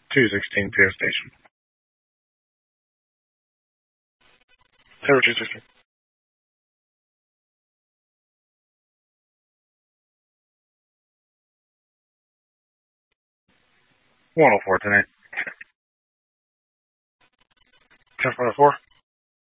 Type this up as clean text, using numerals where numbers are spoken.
216 PO station. Tower 216. 104 tonight. 1044.